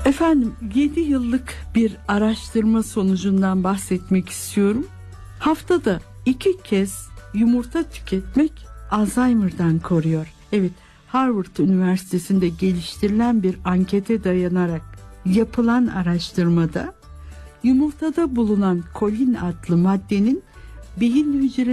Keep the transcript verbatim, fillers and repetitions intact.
Efendim, yedi yıllık bir araştırma sonucundan bahsetmek istiyorum. Haftada iki kez yumurta tüketmek Alzheimer'dan koruyor. Evet, Harvard Üniversitesi'nde geliştirilen bir ankete dayanarak yapılan araştırmada yumurtada bulunan kolin adlı maddenin beyin hücrelerinde